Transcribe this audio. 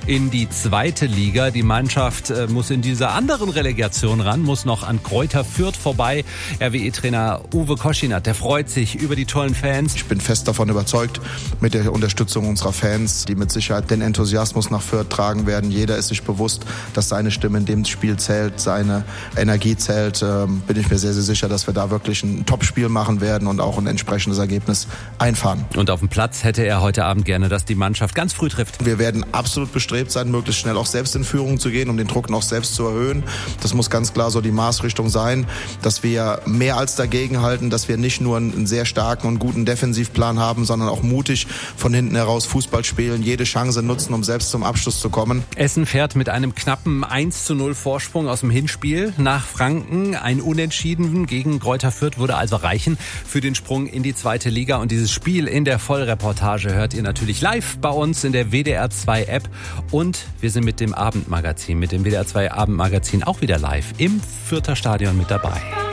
in die zweite Liga. Die Mannschaft muss in dieser anderen Relegation ran, muss noch an Greuther Fürth vorbei. RWE-Trainer Uwe Koschinat, der freut sich über die tollen Fans. Ich bin fest davon überzeugt, mit der Unterstützung unserer Fans, die mit Sicherheit den Enthusiasmus nach Fürth tragen werden. Jeder ist sich bewusst, dass seine Stimme in dem Spiel zählt, seine Energie zählt. Bin ich mir sehr, sehr sicher, dass wir da wirklich ein Top-Spiel machen werden und auch ein entsprechendes Ergebnis einfahren. Und auf dem Platz hätte er heute Abend gerne, dass die Mannschaft ganz früh trifft. Wir werden absolut bestrebt sein, möglichst schnell auch selbst in Führung zu gehen, um den Druck noch selbst zu erhöhen. Das muss ganz klar so die Maßrichtung sein, dass wir mehr als dagegenhalten, dass wir nicht nur einen sehr starken und guten Defensivplan haben, sondern auch mutig von hinten heraus Fußball spielen, jede Chance nutzen, um selbst zum Abschluss zu kommen. Essen fährt mit einem knappen 1:0 Vorsprung aus dem Hinspiel nach Franken. Ein Unentschieden gegen Greuther Fürth würde also reichen für den Sprung in die zweite Liga. Und dieses Spiel in der Vollreportage hört ihr natürlich live bei uns in der WDR 2 App. Und wir sind mit dem Abendmagazin, mit dem WDR 2 Abendmagazin auch wieder live im Fürther Stadion mit dabei.